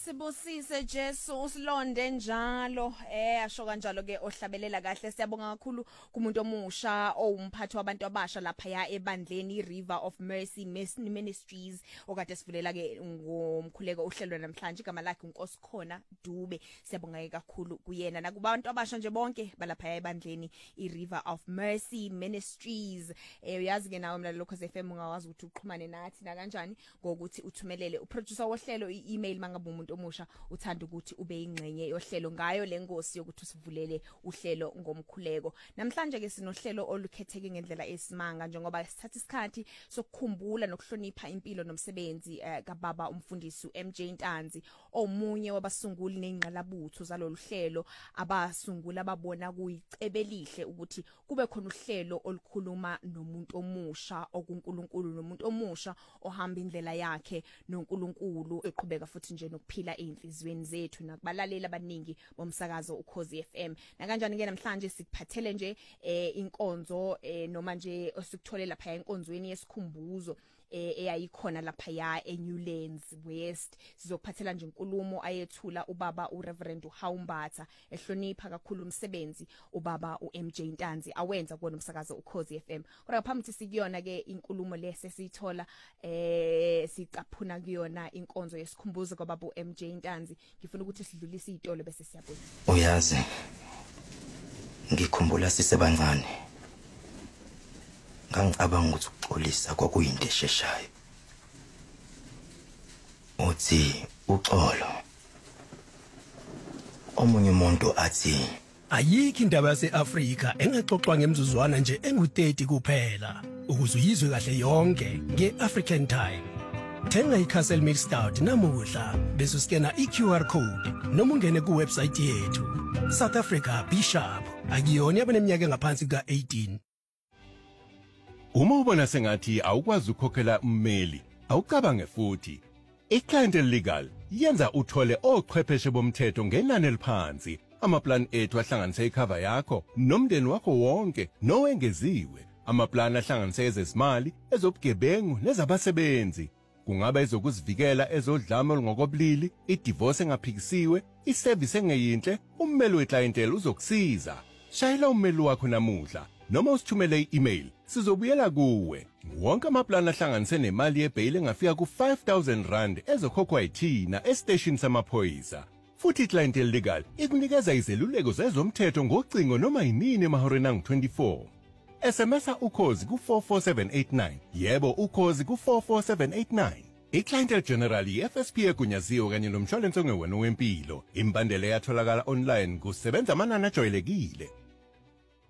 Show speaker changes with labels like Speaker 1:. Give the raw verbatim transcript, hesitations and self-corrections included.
Speaker 1: Sibusise Jesu usilonde njalo eh asho kanjalo ke ohlabelela kahle siyabonga kakhulu kumuntu omusha owumphathi wabantu abasha lapha ya ebandleni River of Mercy Ministries okade sivulela ke ngomkhuleko uhlelo namhlanje igama lakhe uNkosikhona Dube. Siyabonga kakhulu kuyena nakubantu abasha nje bonke balapha ya ebandleni iRiver of Mercy Ministries. Eh uyazi ke nawe mlalelo Khosi F M ungawazi ukuthi uxhumane nathi na kanjani ngokuthi uthumelele uproducer wohlelo i-email mangabe umuntu omusha uthanda ukuthi ube ingcenye yohlelo ngayo lengosi yokuthi usivulele uhlelo ngomkhuleko. Namhlanje ke sinohlelo olukhetheke ngendlela esimanga njengoba sithatha isikhathi sokukhumbula nokuhlonipha impilo nomsebenzi uh, kababa umfundisi uM J Ntanzi omunye wabasunguli nezingqalabutho zalolu hlelo abasungula babona kuyicebelihle ukuthi kube khona uhlelo olukhuluma nomuntu omusha okuNkulunkulu nomuntu omusha ohamba indlela yakhe noNkulunkulu eqhubeka futhi nje nokuphila einhlizweni zethu nakubalalela abaningi bomsakazo uKhosi F M. Na kanjani ke namhlanje sikuphathele nje eh inkonzo eh noma nje osikutholela lapha enkonzweni yesikhumbuzo eh eyayikhona lapha ya eNewlands West. Sizokuphathela nje inkulumo ayethula ubaba uReverend uHawumbatha ehlonipha kakhulu umsebenzi ubaba uM J Ntanzi awenza kuona umsakazo uKhosi F M. Kodwa phambi sikuyona ke inkulumo lese sithola eh sicaphuna kuyona inkonzo yesikhumbuzo kwababa uM J Ntanzi. Ngifuna ukuthi sidlulise izitolo bese siyabona.
Speaker 2: Uyazi ngikhumbula sisebancane ngangicabanga ukuthi ukuxolisa kwakuyinto esheshayo. Uthi uxolo omunye umuntu athi
Speaker 3: ayikho indaba yaseAfrika engaxoxwa ngemzuzwana nje engu thirty kuphela ukuze uyizwe kahle yonke ngeAfrican Time. Thenga iCastle Mixed Stout namuhla bese uskena iQ R code noma ungene ku website yethu South Africa Bishop akuyona yabaneminyaka engaphansi ka eighteen.
Speaker 4: Uma ubona sengathi awukwazi ukukhokhela ummeli, awucabange futhi. iClientele Legal yenza uthole ochwepheshe bomthetho ngenani eliphansi. Amaplan ethu ahlanganisa icover yakho nomndeni wakho wonke nowengeziwe. Amaplan ahlanganisa ezezimali, ezobugebengu nezabasebenzi. Kungaba ezokuzivikela ezodlame olungokobulili, idivorce engaphikisiwe, iservice engeyinhle, ummeli weClientele uzokusiza. Shayela ummeli wakho namuhla noma usithumele i-email sizobuyela kuwe. Wonke amaplan ahlanganise nemali yebail engafika ku five thousand rand ezokhokhwa yithina estation samaphoyisa. Futhi iClientele Legal ikunikeza izeluleko zezomthetho ngocingo noma yinini emahoreni angu twenty-four. S M S ukhozi ku four four seven eight nine. Yebo ukhozi ku four four seven eight nine. iClientele General i-F S P egunyaziwe kanye nomshwalense ongewona wempilo. Imbandela yatholakala online kusebenza amanani ajwayelekile.